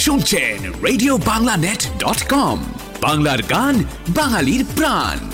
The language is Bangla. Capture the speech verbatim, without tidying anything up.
শুনছেন radio Bangla net dot com, বাংলার গান বাঙালির প্রাণ।